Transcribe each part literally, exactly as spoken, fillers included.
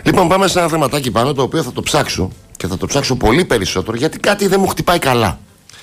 Λοιπόν, πάμε σε ένα θεματάκι πάνω, το οποίο θα το ψάξω και θα το ψάξω πολύ περισσότερο, γιατί κάτι δεν μου χτυπάει καλά.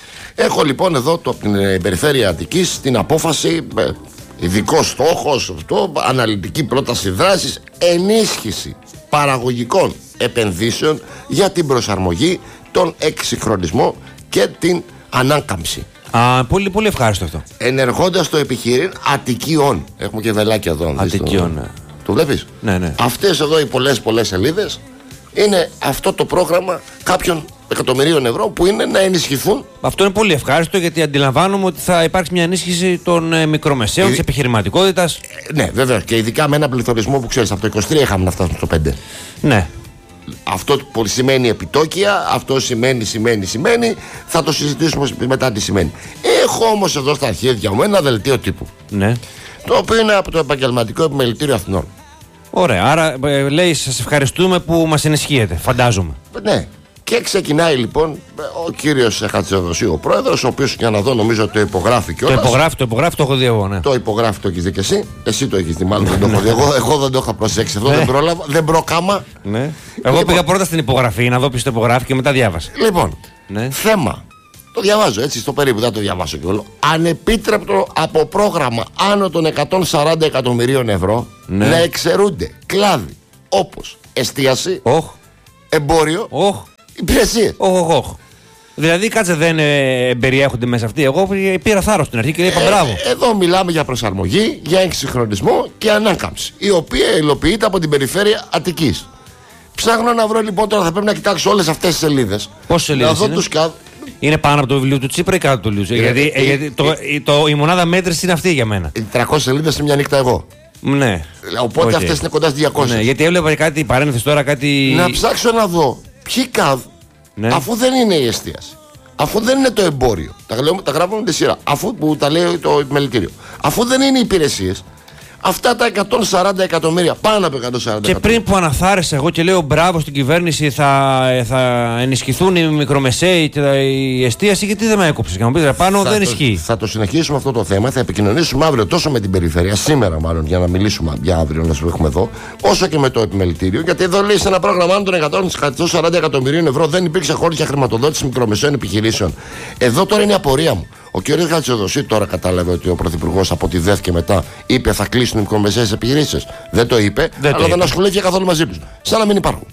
Έχω λοιπόν εδώ το, την ε, περιφέρεια Αττικής την απόφαση, ε, ειδικό στόχος, αυτό, αναλυτική πρόταση δράσης, ενίσχυση παραγωγικών επενδύσεων για την προσαρμογή, τον εξυγχρονισμό και την ανάκαμψη. Α, πολύ, πολύ ευχάριστο αυτό. Ενεργώντας το επιχείρημα Αττικίων. Έχουμε και βελάκια εδώ. Αττικίων, ναι. Το βλέπεις? Ναι, ναι. Αυτές εδώ οι πολλές πολλές σελίδες είναι αυτό το πρόγραμμα κάποιων εκατομμυρίων ευρώ που είναι να ενισχυθούν. Αυτό είναι πολύ ευχάριστο, γιατί αντιλαμβάνομαι ότι θα υπάρξει μια ενίσχυση των ε, μικρομεσαίων, της επιχειρηματικότητας. Ε, ναι, βέβαια. Και ειδικά με ένα πληθωρισμό που ξέρεις, από το είκοσι τρία είχαμε να φτάσουμε στο πέντε. Ναι. Αυτό που σημαίνει επιτόκια, αυτό σημαίνει, σημαίνει, σημαίνει. Θα το συζητήσουμε μετά τι σημαίνει. Έχω όμως εδώ στα αρχίδια μου ένα δελτίο τύπου. Ναι. Το οποίο είναι από το Επαγγελματικό Επιμελητήριο Αθηνών. Ωραία. Άρα ε, λέει, σας ευχαριστούμε που μας ενισχύετε, φαντάζομαι. Ναι. Και ξεκινάει λοιπόν ο κύριος Χατζηδοσίου, ο πρόεδρος, ο οποίος, για να δω, νομίζω το υπογράφει κιόλας. Το υπογράφει, το υπογράφει, το έχω δει εγώ, ναι. Το υπογράφει, το έχεις δει και εσύ. Εσύ το έχεις δει, μάλλον δεν το έχω δει. Εγώ, εγώ δεν το είχα προσέξει εδώ, δεν πρόλαβα, δεν προκάμα. Ναι. Εγώ λοιπόν, πήγα πρώτα στην υπογραφή να δω ποιος το υπογράφει και μετά διάβασα. Λοιπόν, ναι. Θέμα. Το διαβάζω έτσι στο περίπου, δεν το διαβάσω κιόλας. Ανεπίτρεπτο από πρόγραμμα άνω των εκατόν σαράντα εκατομμυρίων ευρώ, ναι, να εξαιρούνται κλάδοι όπως εστίαση, oh. εμπόριο, oh. υπηρεσίες. Όχι, όχι, όχι. Δηλαδή, κάτσε, δεν ε, περιέχονται μέσα αυτοί. Εγώ πήρα θάρρος στην αρχή και είπα μπράβο. Ε, εδώ μιλάμε για προσαρμογή, για εξυγχρονισμό και ανάκαμψη, η οποία υλοποιείται από την περιφέρεια Αττικής. Ψάχνω να βρω λοιπόν, τώρα θα πρέπει να κοιτάξω όλες αυτές τις σελίδες. Πόσες σελίδες είναι? Τους... Είναι πάνω από το βιβλίο του Τσίπρα ή κάτω του βιβλίου? Ε, γιατί, ε, γιατί το, ε, το, η μονάδα μέτρηση είναι αυτή για μένα. τριακόσιες σελίδες σε μια νύχτα εγώ. Ναι. Οπότε okay. αυτές είναι κοντά στις διακόσιες. Ναι, γιατί έβλεπα κάτι παρένθεση τώρα, κάτι. Να ψάξω να δω ποιοι ΚΑΔ, ναι, αφού δεν είναι η εστίαση, αφού δεν είναι το εμπόριο, τα, λέω, τα γράφουμε με τη σειρά, αφού που τα λέει το επιμελητήριο, αφού δεν είναι οι υπηρεσίες, αυτά τα εκατόν σαράντα εκατομμύρια, πάνω από εκατόν σαράντα και εκατομμύρια. πριν που αναθάρισα εγώ και λέω μπράβο στην κυβέρνηση, θα, θα ενισχυθούν οι μικρομεσαίοι και η εστίαση, γιατί δεν με έκοψες? Και μου πείτε πάνω, θα δεν το, ισχύει. Θα το συνεχίσουμε αυτό το θέμα, θα επικοινωνήσουμε αύριο τόσο με την περιφέρεια, σήμερα μάλλον, για να μιλήσουμε για αύριο να σου έχουμε εδώ, όσο και με το επιμελητήριο. Γιατί εδώ λέει σε ένα πρόγραμμα άνω των εκατόν σαράντα εκατομμυρίων ευρώ δεν υπήρξε χώρο για χρηματοδότηση μικρομεσαίων επιχειρήσεων. Εδώ τώρα είναι η απορία μου. Ο κ. Χατζηδοσίου τώρα κατάλαβε ότι ο Πρωθυπουργός από τη ΔΕΘ και μετά είπε θα κλείσουν οι μικρομεσαίες επιχειρήσεις. Δεν το είπε, δεν αλλά το δεν είπε. ασχολήθηκε καθόλου μαζί τους. Σαν να μην υπάρχουν.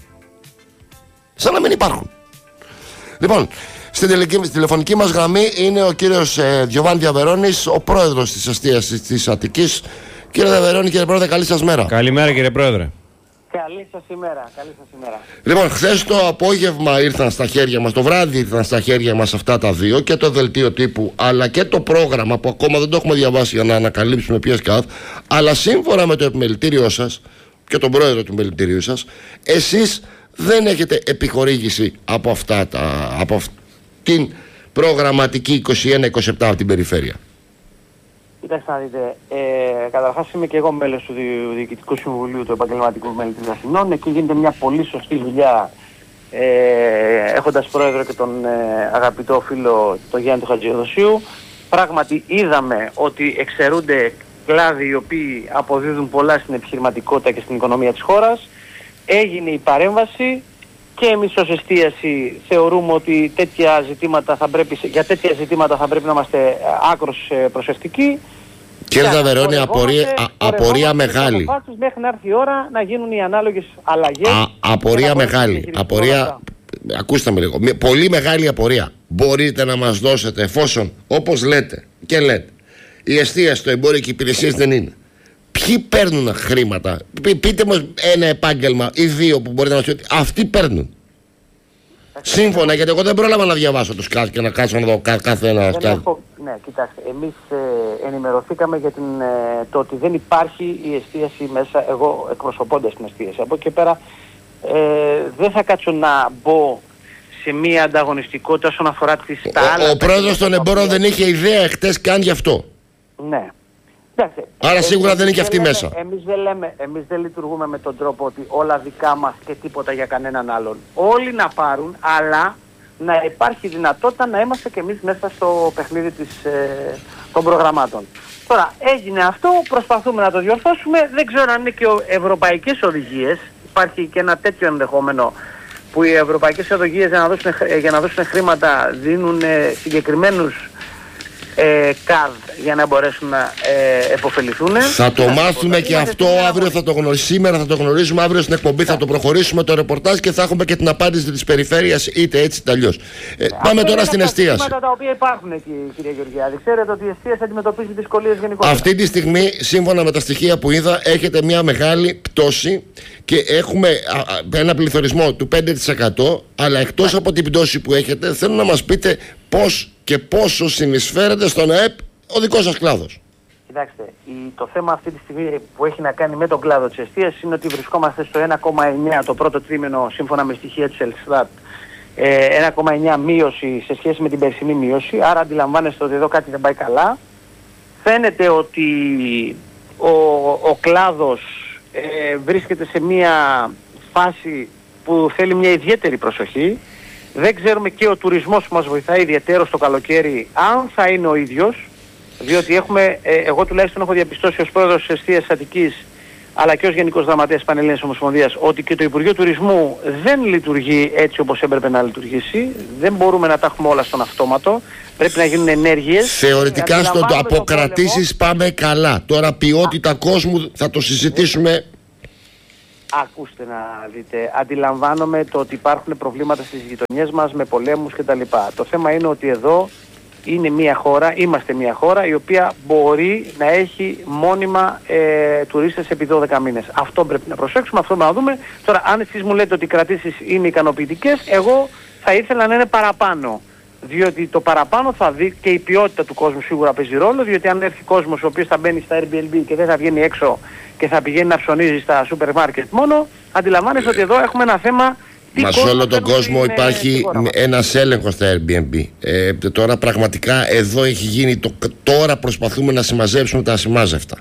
Σαν να μην υπάρχουν. Λοιπόν, στην τηλεφωνική μας γραμμή είναι ο κύριος ε, Γιωβάν Διαβερώνης, ο πρόεδρος της εστίασης της Αττικής. Κύριε Διαβερώνη, κύριε Πρόεδρε, καλή σας μέρα. Καλημέρα, κύριε Πρόεδρε. Καλή σας ημέρα, καλή σας ημέρα. Λοιπόν, χθες το απόγευμα ήρθαν στα χέρια μας, το βράδυ ήρθαν στα χέρια μας αυτά τα δύο, και το δελτίο τύπου αλλά και το πρόγραμμα που ακόμα δεν το έχουμε διαβάσει για να ανακαλύψουμε ποιες ΚΑΔ, αλλά σύμφωνα με το επιμελητήριό σας και τον πρόεδρο του επιμελητηρίου σας, εσείς δεν έχετε επιχορήγηση από αυτά τα, από αυτήν προγραμματική είκοσι ένα είκοσι επτά από την περιφέρεια. Κοιτάξτε να δείτε, ε, καταρχάς είμαι και εγώ μέλος του Διοικητικού Συμβουλίου του Επαγγελματικού Επιμελητηρίου Αθηνών. Εκεί γίνεται μια πολύ σωστή δουλειά, ε, έχοντας πρόεδρο και τον ε, αγαπητό φίλο τον Γιάννη του Χατζηδοσίου. Πράγματι είδαμε ότι εξαιρούνται κλάδοι οι οποίοι αποδίδουν πολλά στην επιχειρηματικότητα και στην οικονομία της χώρας. Έγινε η παρέμβαση και εμείς ως εστίαση θεωρούμε ότι τέτοια ζητήματα θα πρέπει, για τέτοια ζητήματα θα πρέπει να είμαστε άκρως προσεκτικοί. Κύριε Διαβερώνη, απορία, απορία μεγάλη. Μέχρι να έρθει η ώρα να γίνουν οι ανάλογες αλλαγές. Α, απορία μεγάλη. Απορία, ακούστε με λίγο. Πολύ μεγάλη απορία. Μπορείτε να μας δώσετε, εφόσον όπως λέτε και λέτε, η εστίαση, το εμπόριο και οι υπηρεσίες δεν είναι. Ποιοι παίρνουν χρήματα? Π, πείτε μας ένα επάγγελμα ή δύο που μπορείτε να μας πείτε αυτοί παίρνουν. Σύμφωνα, γιατί εγώ δεν πρόλαβα να διαβάσω τους ΚΑΔ και να κάτσω να δω κα, κάθε ένα. Έχω, ναι, κοιτάξτε, εμείς ε, ενημερωθήκαμε για την, ε, το ότι δεν υπάρχει η εστίαση μέσα, εγώ εκπροσωπώντας την εστίαση. Από εκεί πέρα ε, δεν θα κάτσω να μπω σε μία ανταγωνιστικότητα όσον αφορά τις τα άλλα. Ο, ο πρόεδρος των εμπόρων δεν είχε ιδέα χτες καν γι' αυτό. Ναι. Κοιτάξτε, άρα ε, σίγουρα δεν είναι και αυτή λέμε, μέσα. Εμείς δεν λέμε, εμείς δεν λειτουργούμε με τον τρόπο ότι όλα δικά μας και τίποτα για κανέναν άλλον. Όλοι να πάρουν, αλλά να υπάρχει δυνατότητα να είμαστε και εμείς μέσα στο παιχνίδι της, ε, των προγραμμάτων. Τώρα έγινε αυτό, προσπαθούμε να το διορθώσουμε. Δεν ξέρω αν είναι και ευρωπαϊκές οδηγίες υπάρχει και ένα τέτοιο ενδεχόμενο που οι ευρωπαϊκές οδηγίες για να δώσουν, για να δώσουν χρήματα δίνουν συγκεκριμένους ε, καδ για να μπορέσουν να ε, επωφεληθούν. Θα το μάθουμε και αυτό αύριο, θα το γνωρίσουμε. Σήμερα θα το γνωρίζουμε, αύριο στην εκπομπή θα το προχωρήσουμε το ρεπορτάζ και θα έχουμε και την απάντηση της περιφέρειας, είτε έτσι είτε αλλιώς. Ε, πάμε τώρα στην εστίαση. Τα οποία υπάρχουν εκεί, κύριε Γεωργιάδη. Ξέρετε ότι η εστίαση αντιμετωπίζει δυσκολίες γενικότερα. Αυτή τη στιγμή, σύμφωνα με τα στοιχεία που είδα, έχετε μια μεγάλη πτώση και έχουμε ένα πληθωρισμό του πέντε τοις εκατό, αλλά εκτός από την πτώση που έχετε, θέλω να μας πείτε πώς και πόσο συνεισφέρεται στον ΑΕΠ ο δικός σας κλάδος. Κοιτάξτε, η, το θέμα αυτή τη στιγμή που έχει να κάνει με τον κλάδο της εστίασης είναι ότι βρισκόμαστε στο ένα κόμμα εννιά το πρώτο τρίμηνο σύμφωνα με στοιχεία της Ελστάτ. Ε, ένα κόμμα εννιά μείωση σε σχέση με την περσινή μείωση, άρα αντιλαμβάνεστε ότι εδώ κάτι δεν πάει καλά. Φαίνεται ότι ο, ο κλάδος ε, βρίσκεται σε μια φάση που θέλει μια ιδιαίτερη προσοχή. Δεν ξέρουμε και ο τουρισμός που μας βοηθάει ιδιαίτερο στο καλοκαίρι αν θα είναι ο ίδιος, διότι έχουμε, ε, εγώ τουλάχιστον έχω διαπιστώσει ως πρόεδρος της εστίας Αττικής αλλά και ως Γενικός Γραμματέας Πανελλήνιας Ομοσπονδίας ότι και το Υπουργείο Τουρισμού δεν λειτουργεί έτσι όπως έπρεπε να λειτουργήσει. Δεν μπορούμε να τα έχουμε όλα στον αυτόματο. Πρέπει να γίνουν ενέργειες. Θεωρητικά στο το αποκρατήσεις πάμε καλά. Τώρα ποιότητα κόσμου θα το συζητήσουμε. Ακούστε να δείτε, αντιλαμβάνομαι το ότι υπάρχουν προβλήματα στις γειτονιές μας με πολέμους κτλ. Το θέμα είναι ότι εδώ είναι μια χώρα, είμαστε μια χώρα η οποία μπορεί να έχει μόνιμα ε, τουρίστες επί δώδεκα μήνες. Αυτό πρέπει να προσέξουμε, αυτό να δούμε. Τώρα αν εσείς μου λέτε ότι οι κρατήσεις είναι ικανοποιητικές, εγώ θα ήθελα να είναι παραπάνω. Διότι το παραπάνω θα δει και η ποιότητα του κόσμου σίγουρα παίζει ρόλο, διότι αν έρθει κόσμος ο οποίος θα μπαίνει στα Airbnb και δεν θα βγαίνει έξω και θα πηγαίνει να ψωνίζει στα σούπερ μάρκετ μόνο, αντιλαμβάνεσαι ότι εδώ έχουμε ένα θέμα. Μα σε όλο τον κόσμο υπάρχει ένας έλεγχος στα Airbnb. Ε, τώρα πραγματικά εδώ έχει γίνει, το, τώρα προσπαθούμε να συμμαζέψουμε τα ασημάζευτα.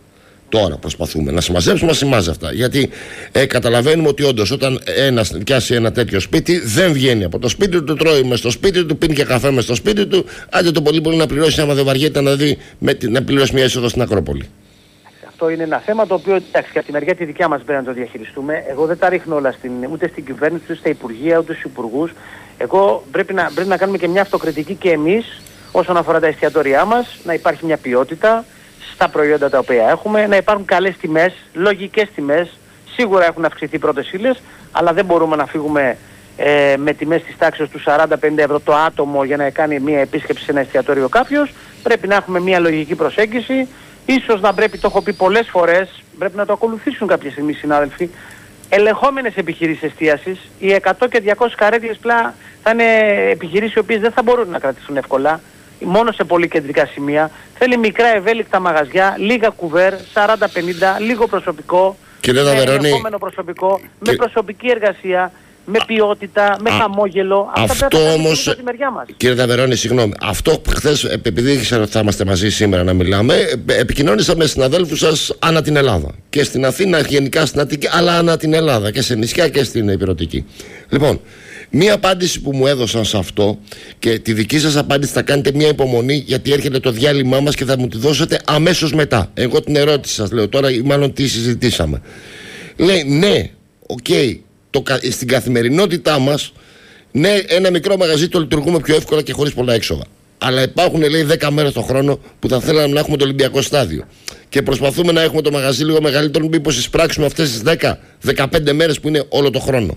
Τώρα προσπαθούμε να συμμαζέψουμε ασημάζευτα. Γιατί ε, καταλαβαίνουμε ότι όντως όταν ένας νοικιάσει ένα τέτοιο σπίτι, δεν βγαίνει από το σπίτι του, τρώει μες στο σπίτι του, πίνει και καφέ μες στο σπίτι του. Άντε το πολύ πολύ να πληρώσει, άμα δεν βαριέται, να, δει, με, να πληρώσει μια είσοδο στην Ακρόπολη. Αυτό είναι ένα θέμα το οποίο, εντάξει, και από τη μεριά τη δικιά μας πρέπει να το διαχειριστούμε. Εγώ δεν τα ρίχνω όλα στην, ούτε στην κυβέρνηση, ούτε στα υπουργεία, ούτε στους υπουργούς. Εγώ πρέπει να, πρέπει να κάνουμε και μια αυτοκριτική και εμείς όσον αφορά τα εστιατόρια μας, να υπάρχει μια ποιότητα στα προϊόντα τα οποία έχουμε, να υπάρχουν καλές τιμές, λογικές τιμές. Σίγουρα έχουν αυξηθεί πρώτες ύλες, αλλά δεν μπορούμε να φύγουμε ε, με τιμές της τάξης του σαράντα με πενήντα ευρώ το άτομο για να κάνει μια επίσκεψη σε ένα εστιατόριο κάποιος. Πρέπει να έχουμε μια λογική προσέγγιση. Ίσως να πρέπει, το έχω πει πολλές φορές, πρέπει να το ακολουθήσουν κάποια στιγμή συνάδελφοι, ελεγχόμενες επιχειρήσεις εστίασης. Οι εκατό και διακόσιες καρέκλες πλά θα είναι επιχειρήσεις οι οποίες δεν θα μπορούν να κρατήσουν εύκολα, μόνο σε πολύ κεντρικά σημεία. Θέλει μικρά ευέλικτα μαγαζιά, λίγα κουβέρ, σαράντα πενήντα, λίγο προσωπικό, Κύριε με Δαβερώνη, ελεγχόμενο προσωπικό, και... με προσωπική εργασία, με ποιότητα, με Α, χαμόγελο. Αυτό Αυτά όμως, πρέπει να μεριά μας. Κύριε Δαβερώνη, συγγνώμη, αυτό χθες, επειδή ήξερα ότι θα είμαστε μαζί σήμερα να μιλάμε, επικοινώνησα με συναδέλφους σας ανά την Ελλάδα. Και στην Αθήνα, γενικά στην Αττική, αλλά ανά την Ελλάδα και σε νησιά και στην Ηπειρωτική. Λοιπόν, μία απάντηση που μου έδωσαν σε αυτό, και τη δική σας απάντηση θα κάνετε μία υπομονή, γιατί έρχεται το διάλειμμά μας και θα μου τη δώσετε αμέσως μετά. Εγώ την ερώτηση σας λέω τώρα, ή μάλλον τι συζητήσαμε. Λέει, ναι, οκ. Okay, Το, στην καθημερινότητά μας, ναι, ένα μικρό μαγαζί το λειτουργούμε πιο εύκολα και χωρίς πολλά έξοδα. Αλλά υπάρχουν, λέει, δέκα μέρες το χρόνο που θα θέλαμε να έχουμε το Ολυμπιακό στάδιο. Και προσπαθούμε να έχουμε το μαγαζί λίγο μεγαλύτερο, μήπως εισπράξουμε αυτές τις δέκα με δεκαπέντε μέρες που είναι όλο το χρόνο.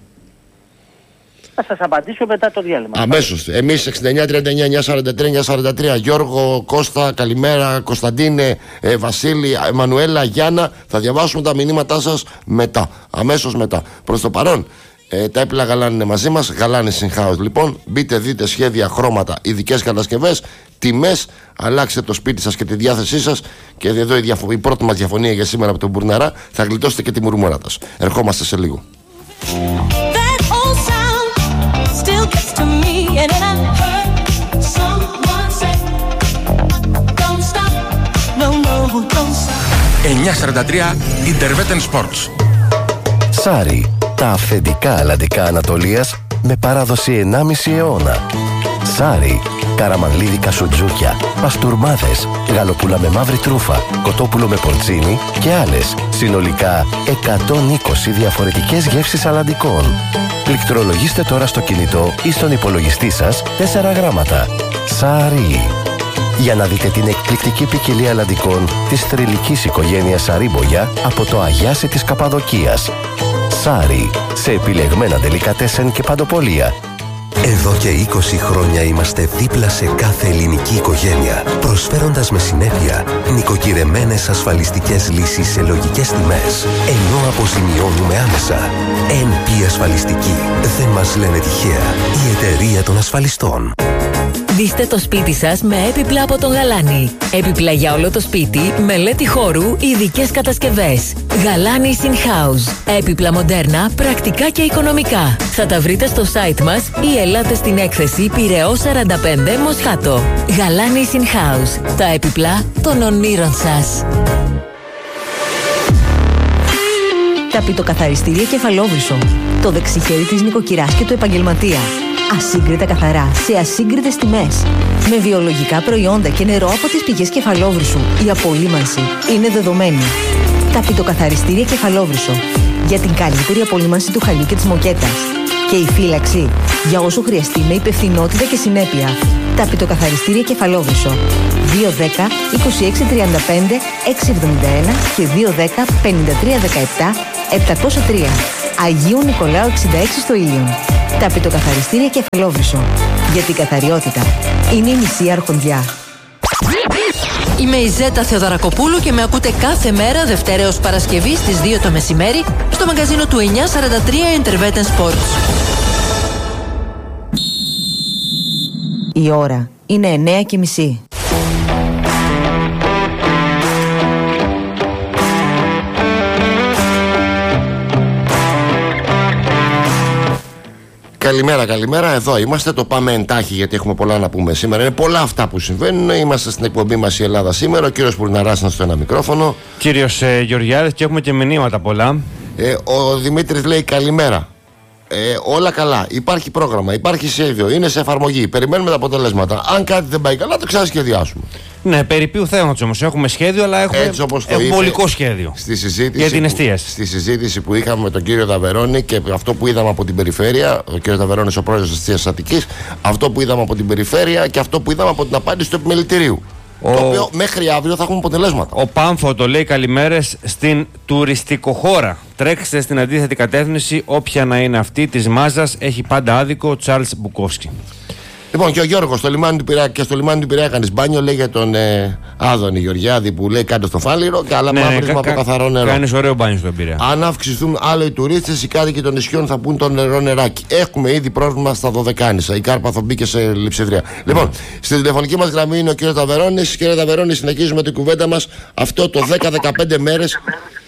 Θα σας απαντήσω μετά το διάλειμμα. Αμέσως. Εμείς εξήντα εννιά τριάντα εννιά εννιακόσια σαράντα τρία εννιακόσια σαράντα τρία. Γιώργο, Κώστα, καλημέρα. Κωνσταντίνε, ε, Βασίλη, Εμμανουέλα, Γιάννα. Θα διαβάσουμε τα μηνύματά σας μετά. Αμέσως μετά. Προς το παρόν, ε, τα έπιπλα γαλάνη είναι μαζί μας. Γαλάνη Σινχάους. Λοιπόν, μπείτε, δείτε σχέδια, χρώματα, ειδικές κατασκευές, τιμές. Αλλάξτε το σπίτι σας και τη διάθεσή σας. Και εδώ η, διαφο- η πρώτη μας διαφωνία για σήμερα από τον Μπουρναρά. Θα γλιτώσετε και τη μουρμούρατας. Ερχόμαστε σε λίγο. εννιακόσια σαράντα τρία Interveten Sports. Σάρι, τα αυθεντικά αλλαντικά Ανατολίας με παράδοση ενάμιση αιώνα. Σάρι, καραμανλίδικα σουτζούκια, παστούρμάδες, γαλοπούλα με μαύρη τρούφα, κοτόπουλο με πορτσίνι και άλλες. Συνολικά εκατόν είκοσι διαφορετικές γεύσεις αλλαντικών. Πληκτρολογήστε τώρα στο κινητό ή στον υπολογιστή σας τέσσερα γράμματα. Σάρι. Για να δείτε την εκπληκτική ποικιλία αλλαντικών της θρυλικής οικογένειας Σαρίμπογια από το Αγιάσι της Καπαδοκίας. Σάρι, σε επιλεγμένα ντελικατέσεν και παντοπολία. Εδώ και είκοσι χρόνια είμαστε δίπλα σε κάθε ελληνική οικογένεια, προσφέροντας με συνέπεια νοικοκυρεμένες ασφαλιστικές λύσεις σε λογικές τιμές, ενώ αποζημιώνουμε άμεσα. εν πι Ασφαλιστική. Δεν μας λένε τυχαία. Η εταιρεία των ασφαλιστών. Δείστε το σπίτι σας με έπιπλα από τον Γαλάνη. Έπιπλα για όλο το σπίτι, μελέτη χώρου, ειδικές κατασκευές. Γαλάνη In House. Έπιπλα μοντέρνα, πρακτικά και οικονομικά. Θα τα βρείτε στο site μας ή ελάτε στην έκθεση Πειραιώς σαράντα πέντε Μοσχάτο. Γαλάνη In House. Τα έπιπλα των ονείρων σας. Ταπητοκαθαριστήρια Κεφαλόβρυσο. Το δεξιχέρι της νοικοκυράς και του επαγγελματία. Ασύγκριτα καθαρά, σε ασύγκριτες τιμές. Με βιολογικά προϊόντα και νερό από τις πηγές Κεφαλόβρυσου. Η απολύμανση είναι δεδομένη. Ταπητοκαθαριστήρια Κεφαλόβρυσο. Για την καλύτερη απολύμανση του χαλιού και της μοκέτας. Και η φύλαξη για όσο χρειαστεί με υπευθυνότητα και συνέπεια. Ταπητοκαθαριστήρια Κεφαλόβρυσο. δύο δέκα είκοσι έξι τριάντα πέντε έξι εβδομήντα ένα και δύο δέκα πενήντα τρία δεκαεπτά επτακόσια τρία. Αγίου Νικολάου εξήντα έξι στο Ήλιον. Ταπητοκαθαριστήρια Κεφαλόβρυσο. Γιατί η καθαριότητα είναι η μισή αρχοντιά. Είμαι η Ζέτα Θεοδωρακοπούλου και με ακούτε κάθε μέρα Δευτέρα έως Παρασκευή στις δύο το μεσημέρι στο μαγκαζίνο του εννιακόσια σαράντα τρία Intervetten Sports. Η ώρα είναι εννέα και μισή. Καλημέρα, καλημέρα. Εδώ είμαστε. Το πάμε εντάχει γιατί έχουμε πολλά να πούμε σήμερα. Είναι πολλά αυτά που συμβαίνουν. Είμαστε στην εκπομπή μας η Ελλάδα σήμερα. Ο κύριος Πουρναράς είναι στο ένα μικρόφωνο. Κύριος ε, Γεωργιάδης, και έχουμε και μηνύματα πολλά. Ε, ο Δημήτρης λέει καλημέρα. Ε, όλα καλά. Υπάρχει πρόγραμμα, υπάρχει σχέδιο, είναι σε εφαρμογή. Περιμένουμε τα αποτελέσματα. Αν κάτι δεν πάει καλά, το ξανασχεδιάσουμε. Ναι, περί ποιου θέματος όμως. Έχουμε σχέδιο, αλλά έχουμε, έχουμε πολικό σχέδιο. Στη συζήτηση, για την εστίαση. Που, στη συζήτηση που είχαμε με τον κύριο Ταβερόνη και αυτό που είδαμε από την περιφέρεια, ο κύριος Ταβερόνης, ο πρόεδρος της εστίασης Αττικής, αυτό που είδαμε από την περιφέρεια και αυτό που είδαμε από την απάντηση του επιμελητηρίου. Ο... Το οποίο μέχρι αύριο θα έχουμε αποτελέσματα. Ο Πάμφο το λέει καλημέρες στην τουριστικοχώρα. Τρέξτε στην αντίθετη κατεύθυνση, όποια να είναι αυτή της μάζας. Έχει πάντα άδικο ο Τσάρλς Μπουκόφσκι. Λοιπόν, και ο Γιώργος στο λιμάνι του Πειραιά, και στο λιμάνι του Πειραιά κάνεις μπάνιο, λέει για τον ε, Άδωνη Γεωργιάδη που λέει κάτω στο φάληρο και άλλα ναι, μαύρισμα κα, από καθαρό νερό. Κάνεις ωραίο μπάνιο στον Πειραιά. Αν αυξηθούν άλλο οι τουρίστες, οι κάτοικοι των νησιών θα πούν το νερό νεράκι. Έχουμε ήδη πρόβλημα στα Δωδεκάνησα. Η Κάρπαθο μπήκε σε λειψιδρία. Mm. Λοιπόν, στην τηλεφωνική μας γραμμή είναι ο κ. Ταβερόνης. Κύριε Ταβερόνη, συνεχίζουμε την κουβέντα μας. Αυτό το δέκα με δεκαπέντε μέρες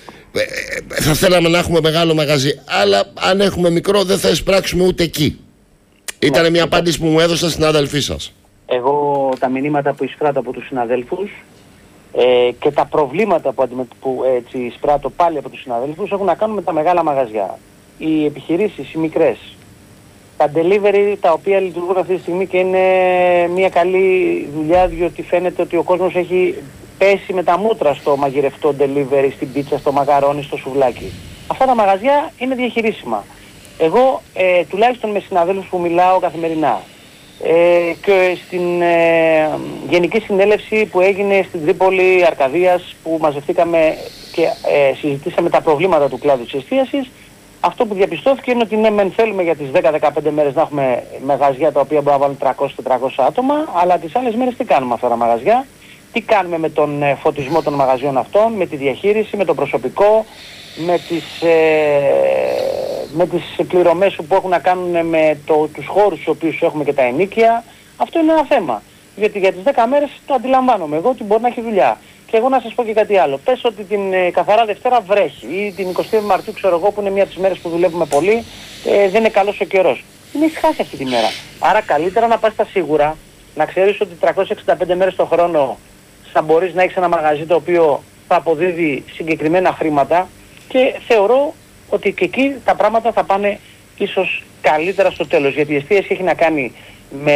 ε, θα θέλαμε να έχουμε μεγάλο μαγαζί. Αλλά αν έχουμε μικρό, δεν θα εισπράξουμε ούτε εκεί. Ήταν ναι, μια απάντηση που μου έδωσαν συνάδελφοί σας. Εγώ τα μηνύματα που εισπράττω από τους συναδέλφους ε, και τα προβλήματα που, αντιμε... που έτσι, εισπράττω πάλι από τους συναδέλφους έχουν να κάνουν με τα μεγάλα μαγαζιά. Οι επιχειρήσεις, οι μικρές, τα delivery τα οποία λειτουργούν αυτή τη στιγμή και είναι μια καλή δουλειά, διότι φαίνεται ότι ο κόσμος έχει πέσει με τα μούτρα στο μαγειρευτό delivery, στην πίτσα, στο μαγαρόνι, στο σουβλάκι. Αυτά τα μαγαζιά είναι διαχειρίσιμα. Εγώ ε, τουλάχιστον με συναδέλφους που μιλάω καθημερινά ε, και στην ε, γενική συνέλευση που έγινε στην Τρίπολη Αρκαδίας που μαζευτήκαμε και ε, συζητήσαμε τα προβλήματα του κλάδου της εστίασης, αυτό που διαπιστώθηκε είναι ότι ναι, μεν θέλουμε για τις δέκα με δεκαπέντε μέρες να έχουμε μαγαζιά τα οποία μπορούν να βάλουν τριακόσια με τετρακόσια άτομα, αλλά τις άλλες μέρες τι κάνουμε αυτά τα μαγαζιά, τι κάνουμε με τον ε, φωτισμό των μαγαζιών αυτών, με τη διαχείριση, με το προσωπικό, με τις, ε, με τις πληρωμές που έχουν να κάνουν με το, τους χώρους στους οποίους έχουμε και τα ενοίκια. Αυτό είναι ένα θέμα. Γιατί για τις δέκα μέρες το αντιλαμβάνομαι εγώ ότι μπορεί να έχει δουλειά. Και εγώ να σας πω και κάτι άλλο. Πες ότι την ε, καθαρά Δευτέρα βρέχει ή την εικοστή Μαρτίου, ξέρω εγώ, που είναι μία από τις μέρες που δουλεύουμε πολύ, ε, δεν είναι καλός ο καιρός. Είναι ησυχάσει αυτή τη μέρα. Άρα καλύτερα να πας στα σίγουρα, να ξέρεις ότι τριακόσιες εξήντα πέντε μέρες το χρόνο θα μπορείς να έχεις ένα μαγαζί το οποίο θα αποδίδει συγκεκριμένα χρήματα. Και θεωρώ ότι και εκεί τα πράγματα θα πάνε ίσως καλύτερα στο τέλος. Γιατί η εστίαση έχει να κάνει με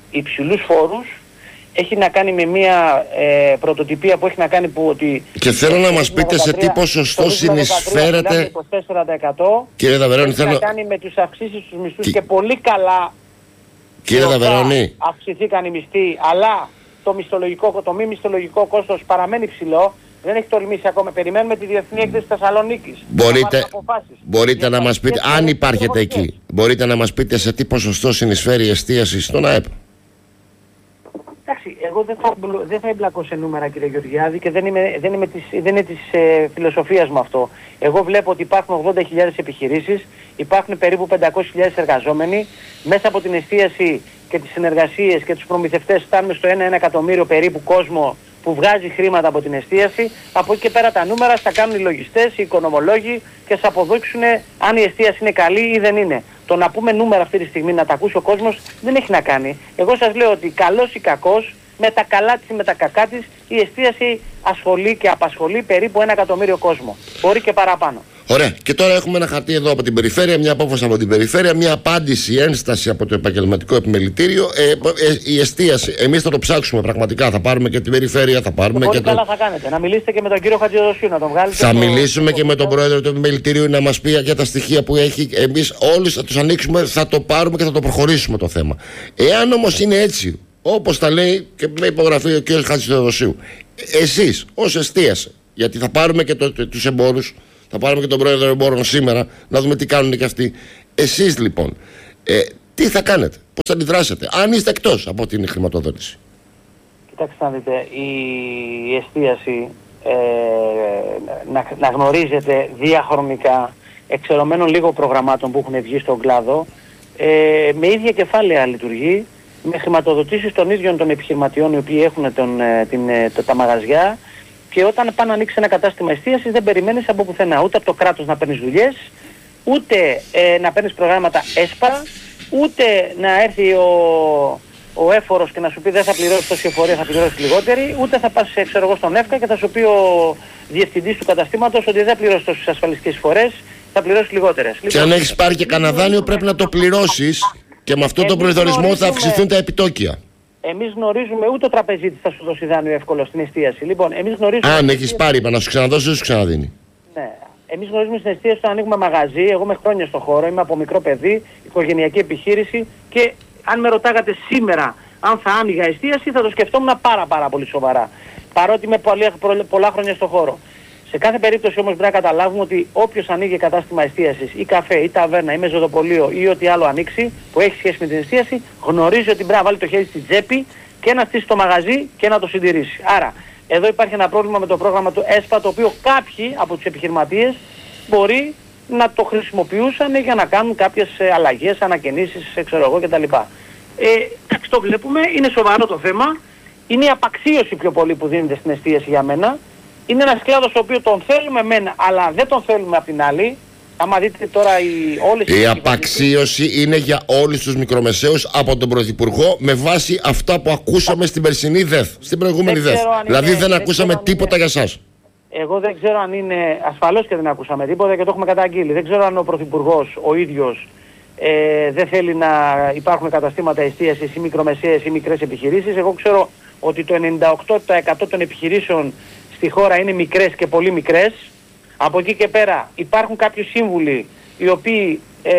υψηλούς φόρους, έχει να κάνει με μια ε, πρωτοτυπία που έχει να κάνει που ότι... Και θέλω να μας πείτε σε τι ποσοστό συνεισφέρετε... είκοσι τέσσερα τοις εκατό. Κύριε Δαβερώνη, έχει θέλω... να κάνει με τους αυξήσεις στους μισθούς και, και πολύ καλά... Κύριε Δαβερώνη... αυξηθήκαν οι μισθοί, αλλά το, μισθολογικό, το μη μισθολογικό κόστος παραμένει ψηλό. Δεν έχει τολμήσει ακόμα. Περιμένουμε τη Διεθνή Έκθεση Θεσσαλονίκης. Μπορείτε, μπορείτε να μας πείτε, αν υπάρχετε εκεί, μπορείτε να μας πείτε σε τι ποσοστό συνεισφέρει η εστίαση στον ΑΕΠ. Εντάξει, εγώ δεν θα, δεν θα εμπλακώ σε νούμερα, κύριε Γεωργιάδη, και δεν, είμαι, δεν, είμαι της, δεν είναι της ε, φιλοσοφίας μου αυτό. Εγώ βλέπω ότι υπάρχουν ογδόντα χιλιάδες επιχειρήσεις, υπάρχουν περίπου πεντακόσιες χιλιάδες εργαζόμενοι. Μέσα από την εστίαση και τις συνεργασίες και τους προμηθευτές φτάνουμε στο ένα εκατομμύριο περίπου κόσμο που βγάζει χρήματα από την εστίαση. Από εκεί και πέρα τα νούμερα θα κάνουν οι λογιστές, οι οικονομολόγοι και θα αποδείξουν αν η εστίαση είναι καλή ή δεν είναι. Το να πούμε νούμερα αυτή τη στιγμή, να τα ακούσει ο κόσμος, δεν έχει να κάνει. Εγώ σας λέω ότι καλός ή κακός, με τα καλά της ή με τα κακά της, η εστίαση ασχολεί και απασχολεί περίπου ένα εκατομμύριο κόσμο. Μπορεί και παραπάνω. Ωραία. Και τώρα έχουμε ένα χαρτί εδώ από την περιφέρεια, μια απόφαση από την περιφέρεια, μια απάντηση, ένσταση από το επαγγελματικό επιμελητήριο. Ε, ε, η εστίαση, εμείς θα το ψάξουμε πραγματικά. Θα πάρουμε και την περιφέρεια, θα πάρουμε και. Πολύ καλά το... θα κάνετε. Να μιλήσετε και με τον κύριο Χατζηδοσίου, να τον βγάλετε. Θα το... μιλήσουμε το... και με τον πρόεδρο του επιμελητηρίου να μας πει για τα στοιχεία που έχει. Εμείς όλους θα τους ανοίξουμε, θα το πάρουμε και θα το προχωρήσουμε το θέμα. Εάν όμως είναι έτσι, όπως τα λέει και με υπογραφή ο κ. Χατζηδοσίου, εσείς ως εστίαση, γιατί θα πάρουμε και το, τους εμπόρους. Θα πάρουμε και τον πρόεδρο εμπόρων σήμερα να δούμε τι κάνουν και αυτοί. Εσείς λοιπόν, ε, τι θα κάνετε, πώς θα αντιδράσετε, αν είστε εκτός από την χρηματοδότηση? Κοιτάξτε να δείτε, η εστίαση ε, να, να γνωρίζετε διαχρονικά εξαιρωμένων λίγο προγραμμάτων που έχουν βγει στον κλάδο, ε, με ίδια κεφάλαια λειτουργεί, με χρηματοδοτήσεις των ίδιων των επιχειρηματιών οι οποίοι έχουν τον, την, το, τα μαγαζιά. Και όταν πάνε να ανοίξει ένα κατάστημα εστίασης δεν περιμένεις από πουθενά. Ούτε από το κράτος να παίρνεις δουλειές, ούτε ε, να παίρνεις προγράμματα ΕΣΠΑ, ούτε να έρθει ο, ο έφορος και να σου πει δεν θα πληρώσεις τόση εφορία, θα πληρώσεις λιγότερη, ούτε θα πας ξέρω εγώ στον ΕΦΚΑ και θα σου πει ο διευθυντής του καταστήματος ότι δεν θα πληρώσεις τόσες ασφαλιστικές φορές, θα πληρώσεις λιγότερες. Και λοιπόν, αν έχεις πάρει και κανένα δάνειο πρέπει να το πληρώσεις και με αυτόν τον προϋπολογισμό θα αυξηθούν τα επιτόκια. Εμείς γνωρίζουμε, ούτε ο τραπεζίτης θα σου δώσει δάνειο εύκολο στην εστίαση. Λοιπόν, εμείς γνωρίζουμε... Αν έχεις πάρει, είπα να σου ξαναδώσει, δεν σου ξαναδίνει. Ναι. Εμείς γνωρίζουμε στην εστίαση όταν ανοίγουμε μαγαζί. Εγώ είμαι χρόνια στον χώρο, είμαι από μικρό παιδί, οικογενειακή επιχείρηση και αν με ρωτάγατε σήμερα αν θα άνοιγα εστίαση θα το σκεφτόμουν πάρα πάρα πολύ σοβαρά. Παρότι είμαι πολλά, πολλά χρόνια στον χώρο. Σε κάθε περίπτωση όμως πρέπει να καταλάβουμε ότι όποιος ανοίγει κατάστημα εστίασης ή καφέ ή ταβέρνα ή μεζοδοπολείο ή ό,τι άλλο ανοίξει που έχει σχέση με την εστίαση γνωρίζει ότι πρέπει να βάλει το χέρι στη τσέπη και να στήσει το μαγαζί και να το συντηρήσει. Άρα εδώ υπάρχει ένα πρόβλημα με το πρόγραμμα του ΕΣΠΑ το οποίο κάποιοι από τους επιχειρηματίες μπορεί να το χρησιμοποιούσαν για να κάνουν κάποιες αλλαγές, ανακαινήσεις, ξέρω εγώ κτλ. Ε, το βλέπουμε, είναι σοβαρό το θέμα, είναι η απαξίωση πιο πολύ που δίνεται στην εστίαση για μένα. Είναι ένας κλάδος ο οποίος τον θέλουμε μεν, αλλά δεν τον θέλουμε απ' την άλλη. Άμα δείτε τώρα οι, όλες η απαξίωση είναι για όλους τους μικρομεσαίους από τον Πρωθυπουργό με βάση αυτά που ακούσαμε στην περσινή ΔΕΘ, στην προηγούμενη ΔΕΘ. Δηλαδή δεν, δεν ακούσαμε τίποτα είναι. για σας. Εγώ δεν ξέρω αν είναι, ασφαλώς και δεν ακούσαμε τίποτα και το έχουμε καταγγείλει. Δεν ξέρω αν ο Πρωθυπουργός ο ίδιος ε, δεν θέλει να υπάρχουν καταστήματα εστίασης ή μικρομεσαίες ή μικρές επιχειρήσεις. Εγώ ξέρω ότι το ενενήντα οκτώ τοις εκατό των επιχειρήσεων στη χώρα είναι μικρές και πολύ μικρές. Από εκεί και πέρα υπάρχουν κάποιοι σύμβουλοι οι οποίοι ε,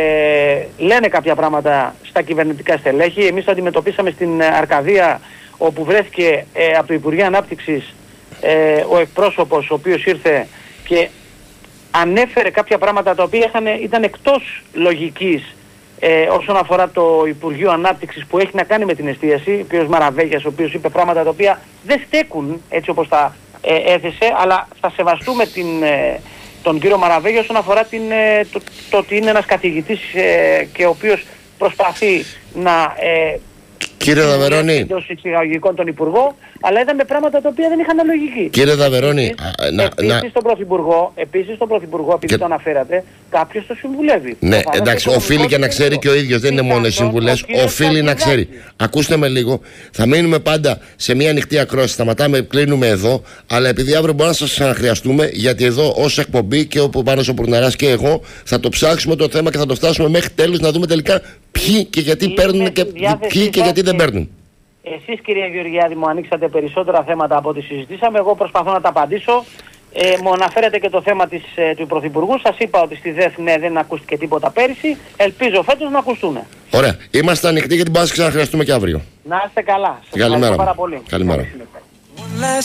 λένε κάποια πράγματα στα κυβερνητικά στελέχη. Εμείς το αντιμετωπίσαμε στην Αρκαδία όπου βρέθηκε ε, από το Υπουργείο Ανάπτυξης ε, ο εκπρόσωπος ο οποίος ήρθε και ανέφερε κάποια πράγματα τα οποία είχαν, ήταν εκτός λογικής ε, όσον αφορά το Υπουργείο Ανάπτυξης που έχει να κάνει με την εστίαση, ο κ. Μαραβέγιας, ο οποίος είπε πράγματα τα οποία δεν στέκουν έτσι όπως τα ε, έθεσε, αλλά θα σεβαστούμε την, ε, τον κύριο Μαραβέγια όσον αφορά την, ε, το, το ότι είναι ένας καθηγητής ε, και ο οποίος προσπαθεί να ε, Κύριε Δαβερώνη, εντός εισαγωγικών τον Υπουργό, αλλά είδαμε πράγματα τα οποία δεν είχαν λογική. Κύριε Δαβερώνη, επίσης, να, επίσης, να... τον Πρωθυπουργό, επίσης τον Πρωθυπουργό, επειδή και... το αναφέρατε, κάποιος το συμβουλεύει. Ναι, Προφανώς εντάξει, οφείλει και να ξέρει και ο ίδιος, δεν είναι μόνο οι συμβουλές, οφείλει να ξέρει. Ακούστε με λίγο, θα μείνουμε πάντα σε μια ανοιχτή ακρόαση, σταματάμε, κλείνουμε εδώ, αλλά επειδή αύριο μπορεί να σας ξαναχρειαστούμε, γιατί εδώ ως εκπομπή και ο Πάνος ο Πουρναράς και εγώ θα το ψάξουμε το θέμα και θα το φτάσουμε μέχρι τέλους να δούμε τελικά ποιοι και γιατί παίρνουν και ποιοι και γιατί δεν δεν παίρνουν. Εσείς, κυρία Γεωργιάδη, μου ανοίξατε περισσότερα θέματα από ό,τι συζητήσαμε. Εγώ προσπαθώ να τα απαντήσω. Ε, μου αναφέρετε και το θέμα της, ε, του Πρωθυπουργού. Σας είπα ότι στη ΔΕΘ ναι, δεν ακούστηκε τίποτα πέρυσι. Ελπίζω φέτος να ακουστούν. Ωραία. Είμαστε ανοιχτοί γιατί μπορεί να ξαναχρειαστούμε και αύριο. Να είστε καλά. Σας Καλημέρα. πάρα πολύ. Καλημέρα.